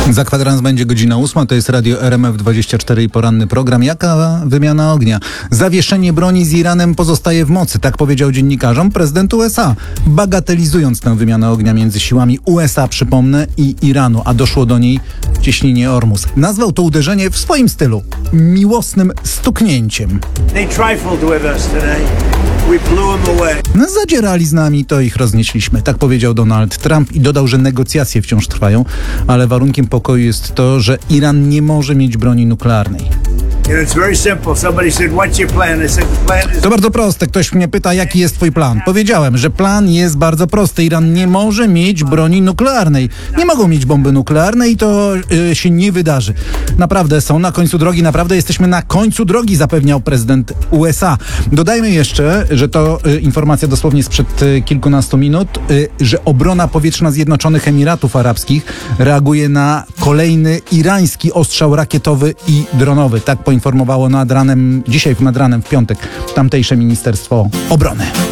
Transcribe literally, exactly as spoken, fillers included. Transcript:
Za kwadrans będzie godzina ósma, to jest Radio R M F dwadzieścia cztery i poranny program. Jaka wymiana ognia? Zawieszenie broni z Iranem pozostaje w mocy, tak powiedział dziennikarzom prezydent U S A, bagatelizując tę wymianę ognia między siłami U S A, przypomnę, i Iranu, a doszło do niej w cieśninie Ormus. Nazwał to uderzenie w swoim stylu miłosnym stuknięciem. They trifled with us today. We blew them away. No, zadzierali z nami, to ich roznieśliśmy. Tak powiedział Donald Trump i dodał, że negocjacje wciąż trwają, ale warunkiem pokoju jest to, że Iran nie może mieć broni nuklearnej. To bardzo proste. Ktoś mnie pyta, jaki jest twój plan. Powiedziałem, że plan jest bardzo prosty. Iran nie może mieć broni nuklearnej. Nie mogą mieć bomby nuklearnej i to yy, się nie wydarzy. Naprawdę są na końcu drogi, naprawdę jesteśmy na końcu drogi, zapewniał prezydent U S A. Dodajmy jeszcze, że to yy, informacja dosłownie sprzed yy, kilkunastu minut, yy, że obrona powietrzna Zjednoczonych Emiratów Arabskich reaguje na kolejny irański ostrzał rakietowy i dronowy. Tak poinformowało nad ranem, dzisiaj nad ranem w piątek tamtejsze Ministerstwo Obrony.